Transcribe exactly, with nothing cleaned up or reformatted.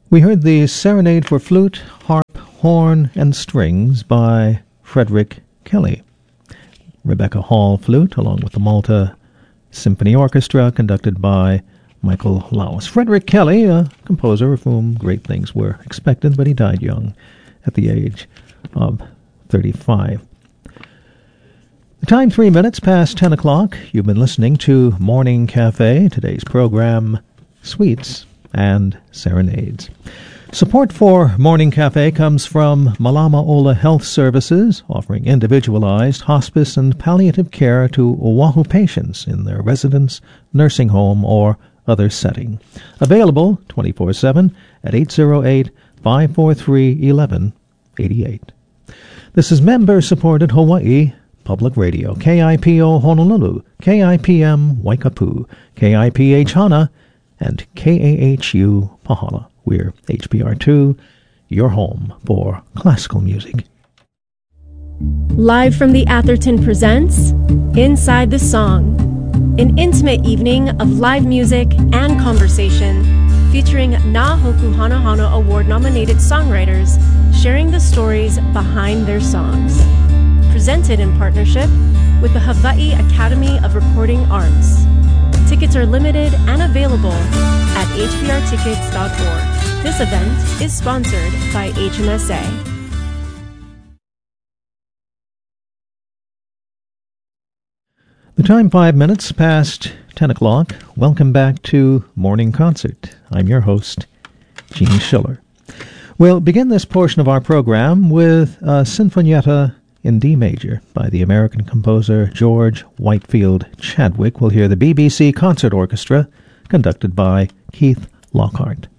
We heard the Serenade for Flute, Harp, Horn, and Strings by Frederick Kelly. Rebecca Hall flute, along with the Malta Symphony Orchestra, conducted by Michael Laus. Frederick Kelly, a composer of whom great things were expected, but he died young at the age of thirty-five. The time, three minutes past ten o'clock. You've been listening to Morning Cafe, today's program, Sweets and Serenades. Support for Morning Cafe comes from Malama Ola Health Services, offering individualized hospice and palliative care to Oahu patients in their residence, nursing home, or other setting. Available twenty-four seven at eight oh eight, five four three, one one eight eight. This is member-supported Hawaii Public Radio, K I P O Honolulu, K I P M Waikapu, K I P H Hana, and K A H U Pahala. We're H P R two, your home for classical music. Live from the Atherton presents Inside the Song, an intimate evening of live music and conversation featuring Na Hoku Hana Hana Award-nominated songwriters sharing the stories behind their songs. Presented in partnership with the Hawaii Academy of Recording Arts. Tickets are limited and available at h p r tickets dot org. This event is sponsored by H M S A. The time five minutes past ten o'clock. Welcome back to Morning Concert. I'm your host, Gene Schiller. We'll begin this portion of our program with a Sinfonietta in D major by the American composer George Whitefield Chadwick. We'll hear the B B C Concert Orchestra, conducted by Keith Lockhart.